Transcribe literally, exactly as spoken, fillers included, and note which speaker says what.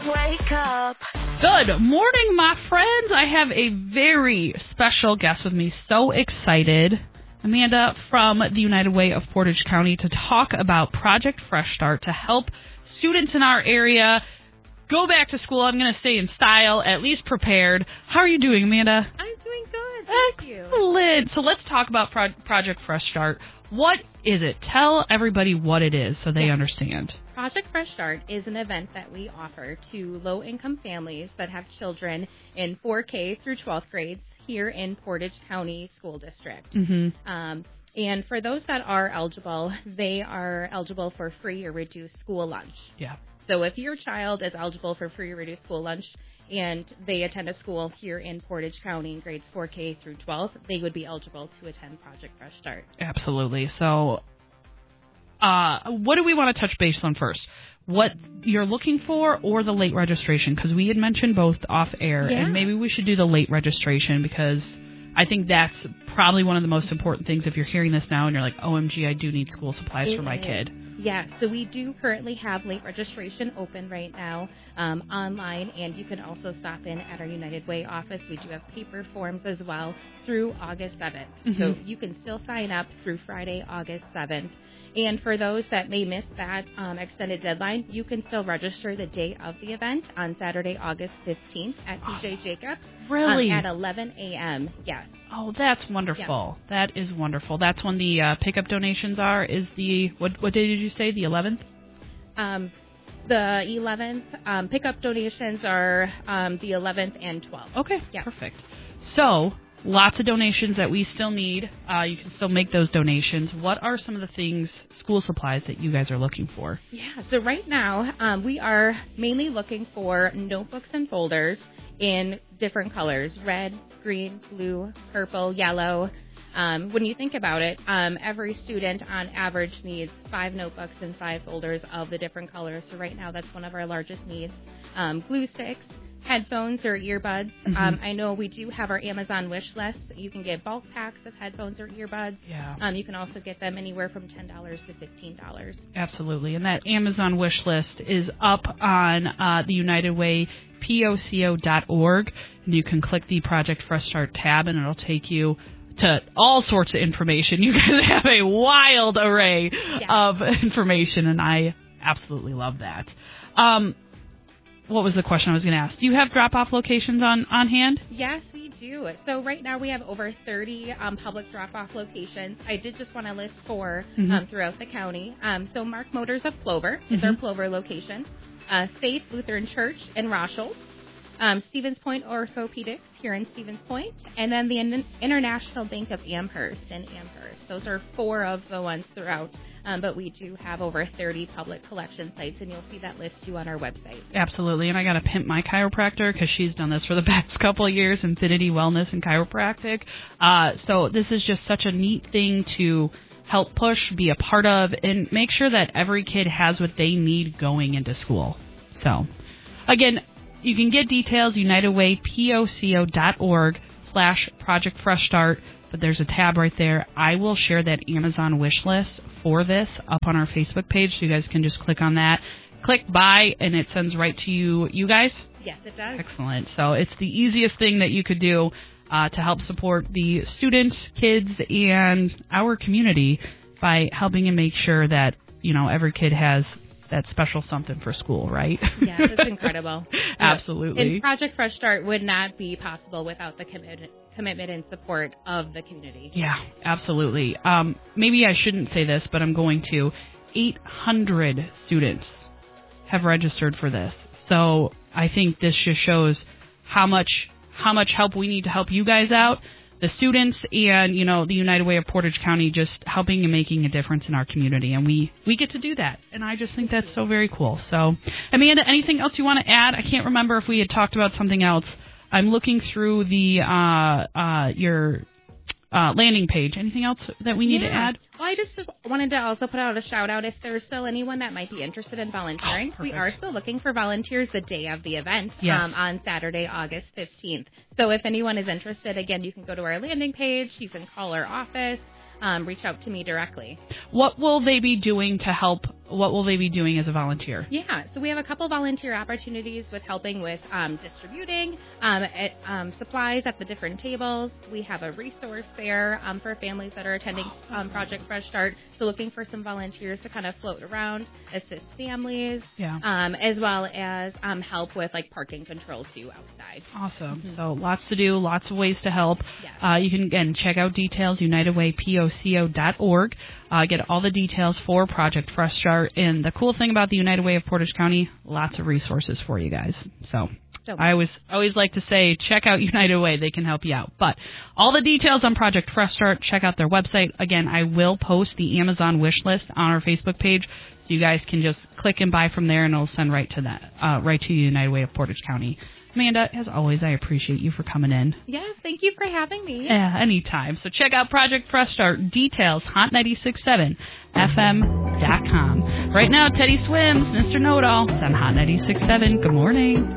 Speaker 1: wake up.
Speaker 2: Good morning, my friends. I have a very special guest with me. So excited. Amanda from the United Way of Portage County to talk about Project Fresh Start to help students in our area go back to school. I'm going to say in style, at least prepared. How are you doing, Amanda?
Speaker 3: I'm doing good. Thank you.
Speaker 2: Excellent. So let's talk about Pro- Project Fresh Start. What is it? Tell everybody what it is so they
Speaker 3: Yeah.
Speaker 2: understand.
Speaker 3: Project Fresh Start is an event that we offer to low-income families that have children in four K through twelfth grades here in Portage County School District.
Speaker 2: Mm-hmm.
Speaker 3: Um, and for those that are eligible, they are eligible for free or reduced school lunch.
Speaker 2: Yeah.
Speaker 3: So if your child is eligible for free or reduced school lunch and they attend a school here in Portage County in grades four K through twelve, they would be eligible to attend Project Fresh Start.
Speaker 2: Absolutely. So uh, what do we want to touch base on first? What you're looking for or the late registration? Because we had mentioned both off air,
Speaker 3: Yeah.
Speaker 2: and maybe we should do the late registration because I think that's probably one of the most important things if you're hearing this now and you're like, O M G, I do need school supplies
Speaker 3: It
Speaker 2: for my
Speaker 3: is.
Speaker 2: kid.
Speaker 3: Yeah, so we do currently have late registration open right now um, online, and you can also stop in at our United Way office. We do have paper forms as well through August seventh.
Speaker 2: Mm-hmm.
Speaker 3: So you can still sign up through Friday, August seventh. And for those that may miss that um, extended deadline, you can still register the day of the event on Saturday, August fifteenth at P J Jacobs.
Speaker 2: Really?
Speaker 3: Um, at eleven a.m., yes.
Speaker 2: Oh, that's wonderful. That is wonderful. That's when the uh, pickup donations are. Is the what? What day did you say? The eleventh?
Speaker 3: Um, the eleventh, um, pickup donations are um, the eleventh and twelfth.
Speaker 2: Okay,
Speaker 3: Yeah.
Speaker 2: perfect. So, lots of donations that we still need. Uh, you can still make those donations. What are some of the things, school supplies, that you guys are looking for?
Speaker 3: Yeah, so right now um, we are mainly looking for notebooks and folders in different colors, red, green, blue, purple, yellow. Um, when you think about it, um, every student on average needs five notebooks and five folders of the different colors. So right now that's one of our largest needs. Um, glue sticks, headphones or earbuds.
Speaker 2: Mm-hmm.
Speaker 3: Um, I know we do have our Amazon wish list. You can get bulk packs of headphones or earbuds.
Speaker 2: Yeah.
Speaker 3: Um, you can also get them anywhere from ten dollars to fifteen dollars.
Speaker 2: Absolutely. And that Amazon wish list is up on uh, the United Way, P O C O dot org. And you can click the Project Fresh Start tab, and it'll take you to all sorts of information. You guys have a wild array
Speaker 3: Yeah.
Speaker 2: of information, and I absolutely love that. Um, what was the question I was going to ask? Do you have drop-off locations on, on hand?
Speaker 3: Yes, we do. So right now we have over thirty um, public drop-off locations. I did just want to list four
Speaker 2: Mhm.
Speaker 3: um, throughout the county. Um, so Mark Motors of Plover is our
Speaker 2: Mhm.
Speaker 3: Plover location. Uh, Faith Lutheran Church in Rochelle. Um, Stevens Point Orthopedics here in Stevens Point. And then the In- International Bank of Amherst in Amherst. Those are four of the ones throughout. Um, but we do have over thirty public collection sites, and you'll see that list too on our website.
Speaker 2: Absolutely, and I got to pimp my chiropractor because she's done this for the past couple of years, Infinity Wellness and Chiropractic. Uh, so this is just such a neat thing to help push, be a part of, and make sure that every kid has what they need going into school. So, again, you can get details, United Way, P O C O dot org slash Project Fresh Start. But there's a tab right there. I will share that Amazon wish list for this up on our Facebook page, so you guys can just click on that. Click buy, and it sends right to you, you guys.
Speaker 3: Yes, it does.
Speaker 2: Excellent. So it's the easiest thing that you could do uh, to help support the students, kids, and our community by helping and make sure that, you know, every kid has that special something for school, right?
Speaker 3: Yes, it's incredible.
Speaker 2: Absolutely.
Speaker 3: And Project Fresh Start would not be possible without the commitment, commitment and support of the community.
Speaker 2: Yeah, absolutely. Um, maybe I shouldn't say this, but I'm going to. eight hundred students have registered for this. So I think this just shows how much how much help we need to help you guys out, the students, and, you know, the United Way of Portage County just helping and making a difference in our community. And we, we get to do that. And I just think that's so very cool. So, Amanda, anything else you want to add? I can't remember if we had talked about something else. I'm looking through the uh, uh, your uh, landing page. Anything else that we need
Speaker 3: yeah.
Speaker 2: to add?
Speaker 3: Well, I just wanted to also put out a shout out if there's still anyone that might be interested in volunteering.
Speaker 2: Oh,
Speaker 3: we are still looking for volunteers the day of the event
Speaker 2: Yes.
Speaker 3: um, on Saturday, August fifteenth. So if anyone is interested, again, you can go to our landing page. You can call our office. Um, reach out to me directly.
Speaker 2: What will they be doing to help what will they be doing as a volunteer?
Speaker 3: Yeah, so we have a couple volunteer opportunities with helping with um, distributing um, at, um, supplies at the different tables. We have a resource fair um, for families that are attending um, Project Fresh Start. So looking for some volunteers to kind of float around, assist families,
Speaker 2: yeah.
Speaker 3: um, as well as um, help with like parking control too outside.
Speaker 2: Awesome.
Speaker 3: Mm-hmm.
Speaker 2: So lots to do, lots of ways to help.
Speaker 3: Yes.
Speaker 2: Uh, you can, again, check out details, united way poco dot org. Uh, get all the details for Project Fresh Start. And the cool thing about the United Way of Portage County, lots of resources for you guys. So I always always like to say, check out United Way. They can help you out. But all the details on Project Fresh Start, check out their website. Again, I will post the Amazon wish list on our Facebook page, so you guys can just click and buy from there, and it'll send right to that, uh, right to the United Way of Portage County. Amanda, as always, I appreciate you for coming in.
Speaker 3: Yes, thank you for having me.
Speaker 2: Yeah, anytime. So check out Project Fresh Start. Details, hot ninety-six point seven F M dot com. Right now, Teddy Swims, Mister Know-It-All. It's on Hot ninety-six point seven. Good morning.